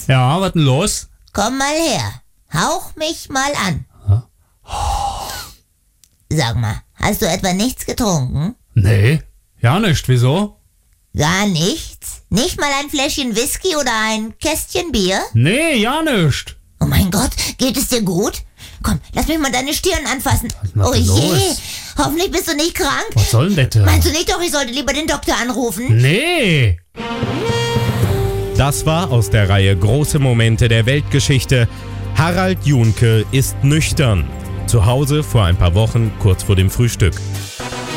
Ja, was denn los? Komm mal her. Hauch mich mal an. Sag mal, hast du etwa nichts getrunken? Nee, ja nicht. Wieso? Gar nichts? Nicht mal ein Fläschchen Whisky oder ein Kästchen Bier? Nee, ja nicht. Oh mein Gott, geht es dir gut? Komm, lass mich mal deine Stirn anfassen. macht Oh denn je, los? hoffentlich bist du nicht krank. Was soll denn das? Meinst du nicht doch, ich sollte lieber den Doktor anrufen? Nee. Das war aus der Reihe Große Momente der Weltgeschichte. Harald Junke ist nüchtern. Zu Hause vor ein paar Wochen, kurz vor dem Frühstück.